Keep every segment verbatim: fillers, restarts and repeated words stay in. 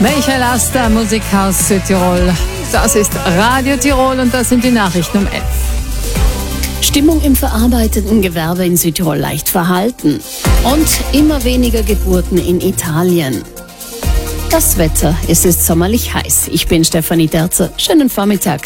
Michael Aster, Musikhaus Südtirol. Das ist Radio Tirol und das sind die Nachrichten um elf. Stimmung im verarbeitenden Gewerbe in Südtirol leicht verhalten. Und immer weniger Geburten in Italien. Das Wetter, es ist sommerlich heiß. Ich bin Stefanie Derzer. Schönen Vormittag.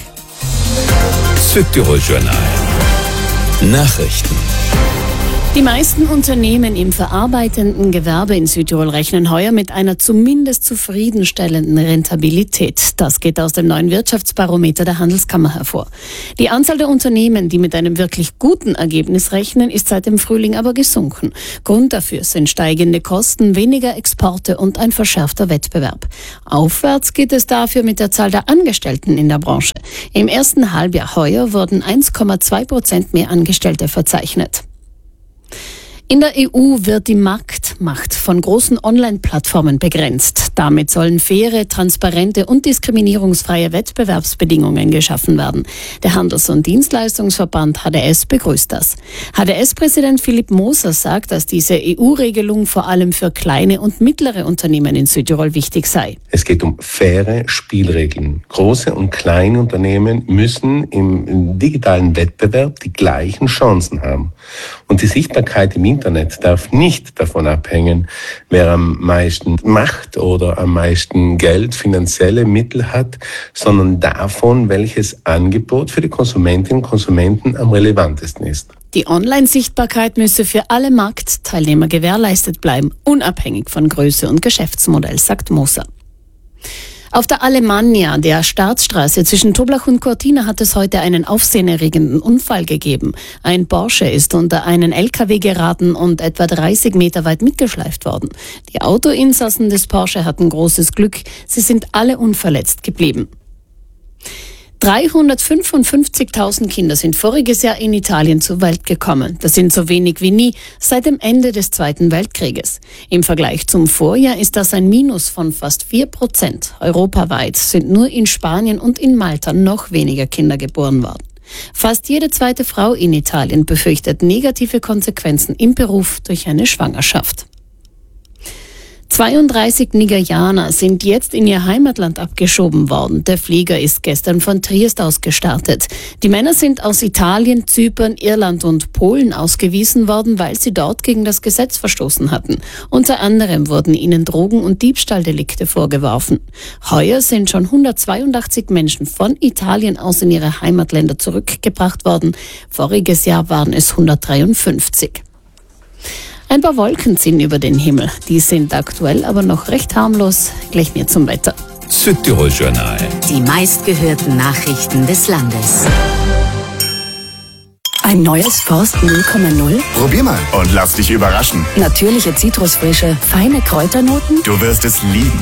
Südtirol Journal. Nachrichten. Die meisten Unternehmen im verarbeitenden Gewerbe in Südtirol rechnen heuer mit einer zumindest zufriedenstellenden Rentabilität. Das geht aus dem neuen Wirtschaftsbarometer der Handelskammer hervor. Die Anzahl der Unternehmen, die mit einem wirklich guten Ergebnis rechnen, ist seit dem Frühling aber gesunken. Grund dafür sind steigende Kosten, weniger Exporte und ein verschärfter Wettbewerb. Aufwärts geht es dafür mit der Zahl der Angestellten in der Branche. Im ersten Halbjahr heuer wurden eins Komma zwei Prozent mehr Angestellte verzeichnet. In der E U wird die Marktmacht von großen Online-Plattformen begrenzt. Damit sollen faire, transparente und diskriminierungsfreie Wettbewerbsbedingungen geschaffen werden. Der Handels- und Dienstleistungsverband H D S begrüßt das. H D S-Präsident Philipp Moser sagt, dass diese E U-Regelung vor allem für kleine und mittlere Unternehmen in Südtirol wichtig sei. Es geht um faire Spielregeln. Große und kleine Unternehmen müssen im digitalen Wettbewerb die gleichen Chancen haben. Und die Sichtbarkeit im Internet darf nicht davon abhängen, wer am meisten Macht oder am meisten Geld, finanzielle Mittel hat, sondern davon, welches Angebot für die Konsumentinnen und Konsumenten am relevantesten ist. Die Online-Sichtbarkeit müsse für alle Marktteilnehmer gewährleistet bleiben, unabhängig von Größe und Geschäftsmodell, sagt Moser. Auf der Alemannia, der Staatsstraße zwischen Toblach und Cortina, hat es heute einen aufsehenerregenden Unfall gegeben. Ein Porsche ist unter einen L K W geraten und etwa dreißig Meter weit mitgeschleift worden. Die Autoinsassen des Porsche hatten großes Glück. Sie sind alle unverletzt geblieben. dreihundertfünfundfünfzigtausend Kinder sind voriges Jahr in Italien zur Welt gekommen. Das sind so wenig wie nie seit dem Ende des Zweiten Weltkrieges. Im Vergleich zum Vorjahr ist das ein Minus von fast vier Prozent. Europaweit sind nur in Spanien und in Malta noch weniger Kinder geboren worden. Fast jede zweite Frau in Italien befürchtet negative Konsequenzen im Beruf durch eine Schwangerschaft. zweiunddreißig Nigerianer sind jetzt in ihr Heimatland abgeschoben worden. Der Flieger ist gestern von Triest aus gestartet. Die Männer sind aus Italien, Zypern, Irland und Polen ausgewiesen worden, weil sie dort gegen das Gesetz verstoßen hatten. Unter anderem wurden ihnen Drogen- und Diebstahldelikte vorgeworfen. Heuer sind schon hundertzweiundachtzig Menschen von Italien aus in ihre Heimatländer zurückgebracht worden. Voriges Jahr waren es hundertdreiundfünfzig. Ein paar Wolken ziehen über den Himmel. Die sind aktuell aber noch recht harmlos. Gleich mehr zum Wetter. Südtirol Journal. Die meistgehörten Nachrichten des Landes. Ein neues Forst null Komma null? Probier mal und lass dich überraschen. Natürliche Zitrusfrische, feine Kräuternoten? Du wirst es lieben.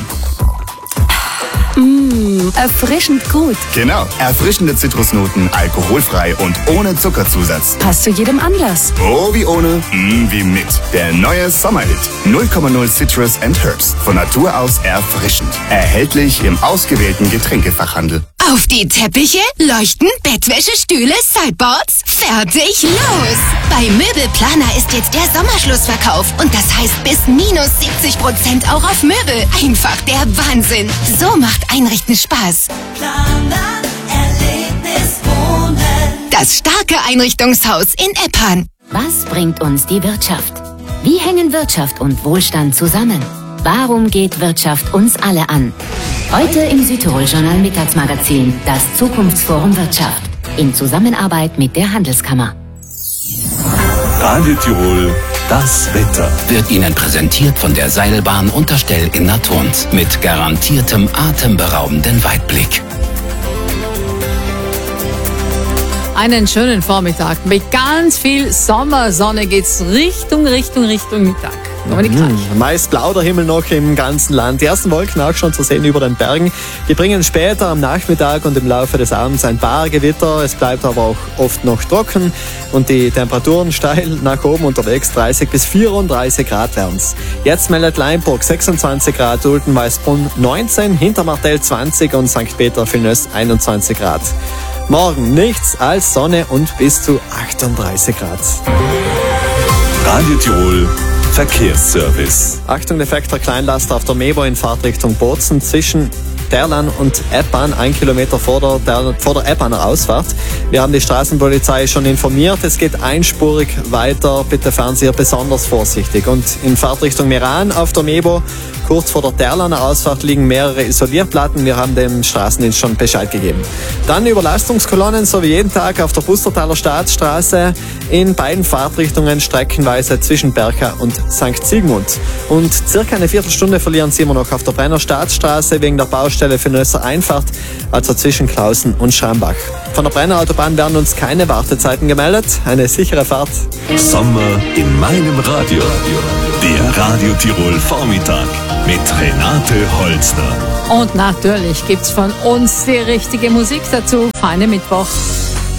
Mmh, erfrischend gut. Genau, erfrischende Zitrusnoten, alkoholfrei und ohne Zuckerzusatz. Passt zu jedem Anlass. Oh, wie ohne, mm, wie mit. Der neue Sommerhit. null Komma null Citrus and Herbs. Von Natur aus erfrischend. Erhältlich im ausgewählten Getränkefachhandel. Auf die Teppiche, Leuchten, Bettwäsche, Stühle, Sideboards. Fertig, los! Bei Möbelplaner ist jetzt der Sommerschlussverkauf. Und das heißt bis minus siebzig Prozent auch auf Möbel. Einfach der Wahnsinn. So macht Einrichten Spaß. Planer, Erlebnis, Wohnen. Das starke Einrichtungshaus in Eppan. Was bringt uns die Wirtschaft? Wie hängen Wirtschaft und Wohlstand zusammen? Warum geht Wirtschaft uns alle an? Heute im Südtirol Journal Mittagsmagazin, das Zukunftsforum Wirtschaft. In Zusammenarbeit mit der Handelskammer. Radio Tirol, das Wetter. Wird Ihnen präsentiert von der Seilbahn Unterstell in Naturns. Mit garantiertem atemberaubenden Weitblick. Einen schönen Vormittag. Mit ganz viel Sommersonne geht's Richtung, Richtung, Richtung Mittag. Mhm. Meist blau der Himmel noch im ganzen Land. Die ersten Wolken auch schon zu sehen über den Bergen. Die bringen später am Nachmittag und im Laufe des Abends ein paar Gewitter. Es bleibt aber auch oft noch trocken und die Temperaturen steil nach oben unterwegs. dreißig bis vierunddreißig Grad werden's. Jetzt meldet Leinburg sechsundzwanzig Grad, Ulten-Weißbrunn neunzehn, Hintermartell zwanzig und Sankt Peter-Villeneuve einundzwanzig Grad. Morgen nichts als Sonne und bis zu achtunddreißig Grad. Radio Tirol, Verkehrsservice. Achtung, defekter Kleinlaster auf der Mebo in Fahrtrichtung Bozen zwischen Derlan und Eppan, ein Kilometer vor der, der, vor der Eppaner Ausfahrt. Wir haben die Straßenpolizei schon informiert. Es geht einspurig weiter. Bitte fahren Sie hier besonders vorsichtig. Und in Fahrtrichtung Meran auf der Mebo, kurz vor der Derlaner Ausfahrt, liegen mehrere Isolierplatten. Wir haben dem Straßendienst schon Bescheid gegeben. Dann Überlastungskolonnen, so wie jeden Tag auf der Pustertaler Staatsstraße in beiden Fahrtrichtungen streckenweise zwischen Berka und Sankt Sigmund. Und circa eine Viertelstunde verlieren Sie immer noch auf der Brenner Staatsstraße wegen der Baustelle für Nösser Einfahrt, also zwischen Klausen und Schrambach. Von der Brenner Autobahn werden uns keine Wartezeiten gemeldet. Eine sichere Fahrt. Sommer in meinem Radio. Der Radio Tirol Vormittag mit Renate Holzner. Und natürlich gibt's von uns die richtige Musik dazu. Feine Mittwoch.